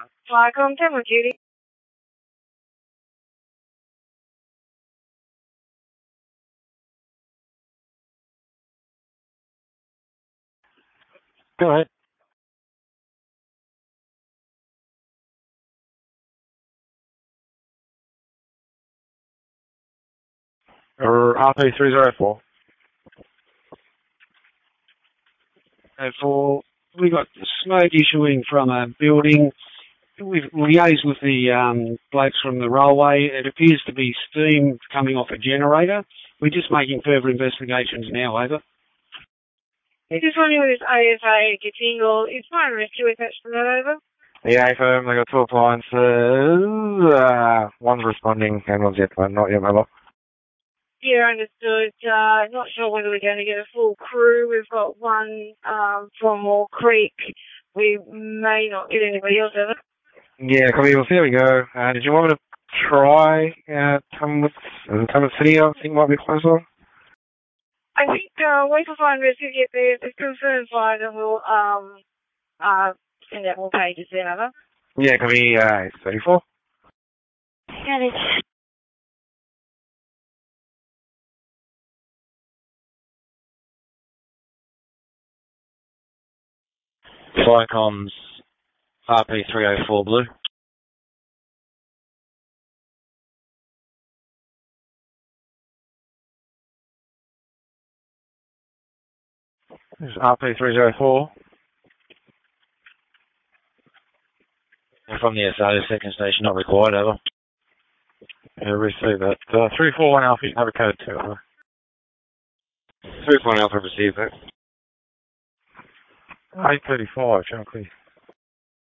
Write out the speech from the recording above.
Flycom, demo duty. Go ahead. Or RP304. For we got smoke issuing from a building. We've liaised with the blokes from the railway. It appears to be steam coming off a generator. We're just making further investigations now, over. You're just running with this AFA Katingle. Is fire and rescue attached to that, over? Yeah, firm. They got 2 appliances. One's responding and one's yet one, not yet, my lot. Yeah, understood. Not sure whether we're going to get a full crew. We've got one from Moore Creek. We may not get anybody else, over. Yeah, copy. We'll see how we go. Did you want me to try Tamworth City? I think might be closer. I think wait for fire and rescue to get there. If it's confirmed fire, then we'll send out more pages then, over. Yeah, copy. 34. Got it. Flycom's RP304 Blue. This is RP304. From the SA, second station not required, over. Yeah, receive that. 341 Alpha, have a code 2. 341 Alpha, receive that. 835, channel clear.